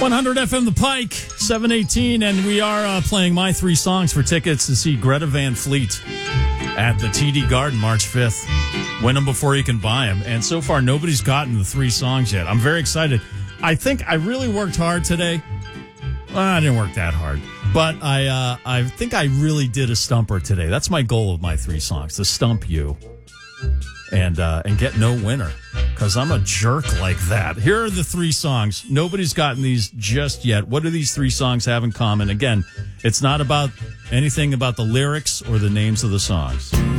100 FM The Pike, 718, and we are playing my three songs for tickets to see Greta Van Fleet at the TD Garden March 5th. Win them before you can buy them. And so far, nobody's gotten the three songs yet. I'm very excited. I think I really worked hard today. Well, I didn't work that hard, but I think I really did a stumper today. That's my goal of my three songs, to stump you and get no winner, because I'm a jerk like that. Here are the three songs. Nobody's gotten these just yet. What do these three songs have in common? Again, it's not about anything about the lyrics or the names of the songs.